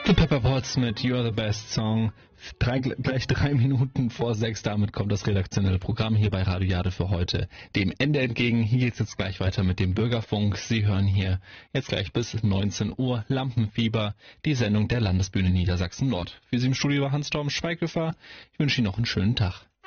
Die Pepperpots mit You're the Best Song. Gleich 3 Minuten vor 6. Damit kommt das redaktionelle Programm hier bei Radio Jade für heute dem Ende entgegen. Hier geht es jetzt gleich weiter mit dem Bürgerfunk. Sie hören hier jetzt gleich bis 19 Uhr Lampenfieber, die Sendung der Landesbühne Niedersachsen Nord. Für Sie im Studio war Hans-Torben Schweighöfer. Ich wünsche Ihnen noch einen schönen Tag.